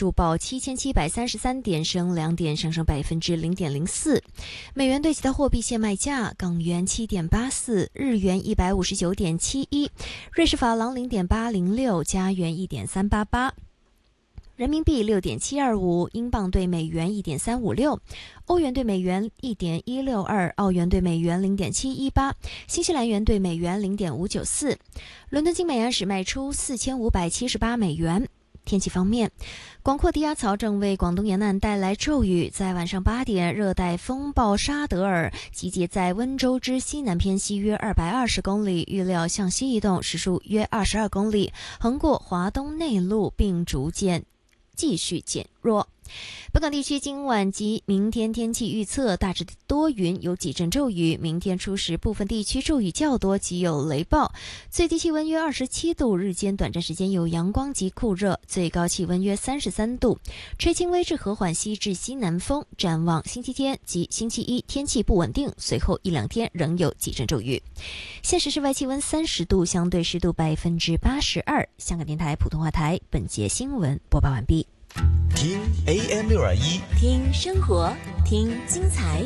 数报7733点，升2点，上升0.04%。美元对其他货币现卖价：港元7.84，日元159.71，瑞士法郎0.806，加元1.388。人民币6.725，英镑对美元1.356，欧元对美元1.162，澳元对美元0.718，新西兰元对美元0.594。伦敦金每盎司卖出4578美元。天气方面，广阔低压槽正为广东沿岸带来骤雨。在晚上8点，热带风暴沙德尔集结在温州之西南偏西约220公里，预料向西移动，时速约22公里，横过华东内陆，并逐渐继续减弱。本港地区今晚及明天天气预测：大致多云，有几阵骤雨。明天初时部分地区骤雨较多，及有雷暴。最低气温约27度，日间短暂时间有阳光及酷热，最高气温约33度，吹轻微至和缓西至西南风。展望星期天及星期一天气不稳定，随后1-2天仍有几阵骤雨。现时室外气温30度，相对湿度82%。香港电台普通话台本节新闻播报完毕。 听 AM621， 听生活，听精彩。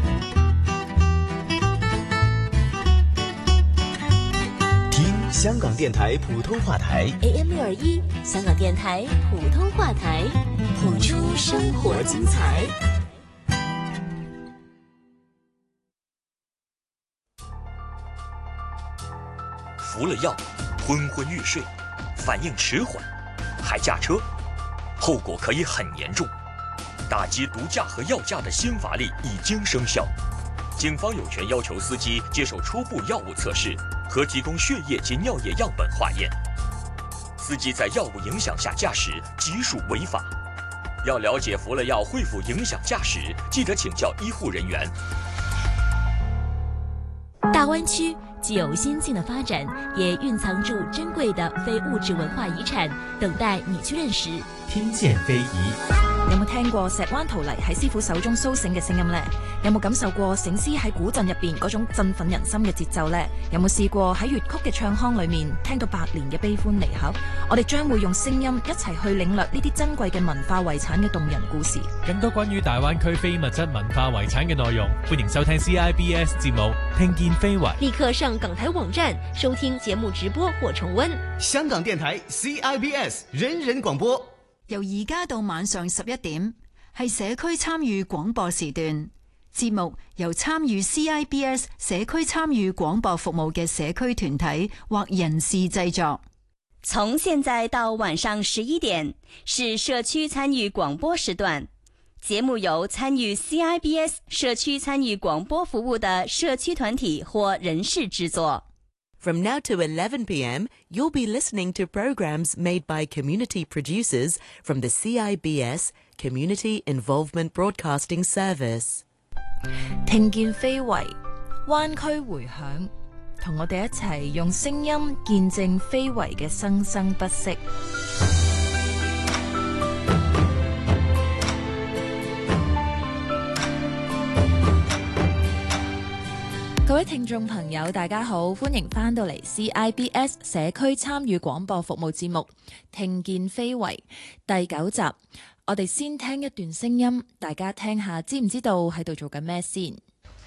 听香港电台普通话台 AM621，香港电台普通话台，谱出生活精彩。 服了药，昏昏欲睡，反应迟缓，还驾车，后果可以很严重。打击毒驾和药驾的新法令已经生效，警方有权要求司机接受初步药物测试和提供血液及尿液样本化验。司机在药物影响下驾驶即属违法。要了解服了药会否影响驾驶，记得请教医护人员。 大湾区既有先进的發展，也蘊藏住珍貴的非物質文化遺產，等待你去認識。 聽見非遺。 有冇聽過石灣陶泥喺師傅手中蘇醒嘅聲音呢？有冇感受過醒獅喺古鎮入邊嗰種振奮人心嘅節奏呢？有冇試過喺粵曲嘅唱腔裏面聽到百年嘅悲歡離合？我哋將會用聲音一齊去領略呢啲珍貴嘅文化遺產嘅動人故事。 更多關於大灣區非物質文化遺產嘅內容，歡迎收聽 CIBS 節目《聽見非遺》。 立刻上港台網站收聽節目直播或重溫。 香港電台 CIBS 人人廣播。 由而家到晚上11點，係社區參與廣播時段。節目由參與 CIBS 社區參與廣播服務嘅社區團體或人士製作。 從現在到晚上11點，是社區參與廣播時段。節目由參與 CIBS 社區參與廣播服務的社區團體或人士製作。 From now to 11 p.m., you'll be listening to programs made by community producers from the CIBS Community Involvement Broadcasting Service. 聽見非遺，灣區迴響，同我哋一齊用聲音見證非遺嘅生生不息。各位聽眾朋友大家好，歡迎返到嚟 CIBS 社區參與廣播服務節目聽見非遺第9集。我哋先聽一段聲音，大家聽下知唔知道喺度做緊咩先？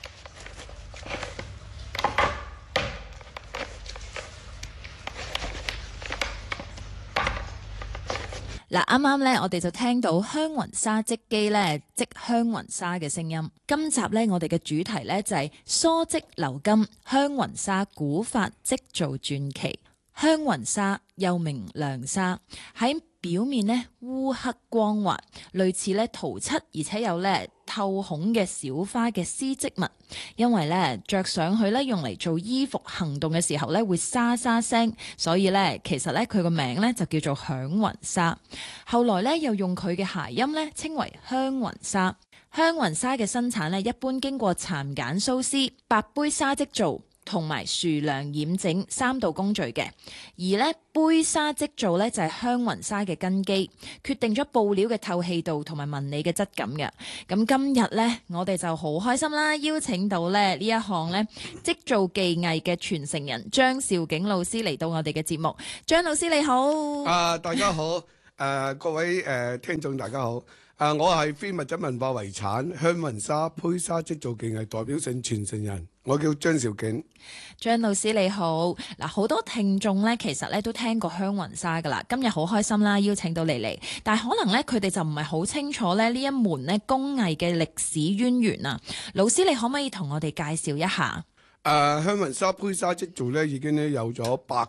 嗱，啱啱咧，我哋就聽到香雲紗織機咧織香雲紗嘅聲音。今集咧，我哋嘅主題咧就係梳織鎏金香雲紗古法織造傳奇。香雲紗又名亮紗，喺表面咧烏黑光滑，類似咧塗漆，而且有咧透孔嘅小花嘅絲織物。因為咧着上去咧用嚟做衣服行動嘅時候咧會沙沙聲，所以咧其實咧佢個名咧就叫做響雲紗。後來咧又用佢嘅諧音咧稱為香雲紗。香雲紗嘅生產咧一般經過蠶繭蘇絲、白杯紗織造同埋樹梁染整3道工序嘅，而咧杯紗織造咧就係香雲紗嘅根基，決定咗布料嘅透氣度同埋紋理嘅質感嘅。咁今日咧我哋就好開心啦，邀請到咧呢一項咧織造技藝嘅傳承人張兆景老師嚟到我哋嘅節目。張老師你好。 大家好。 各位聽眾大家好，我係非物質文化遺產香雲紗胚紗織造技藝代表性傳承人，我叫張兆景。 張老師你好，嗱好多聽眾咧其實咧都聽過香雲紗噶啦，今日好開心啦，邀請到你嚟，但係可能咧佢哋就唔係好清楚咧呢一門咧工藝嘅歷史淵源啊，老師你可唔可以同我哋介紹一下？ 香雲紗胚紗織造咧已經咧有咗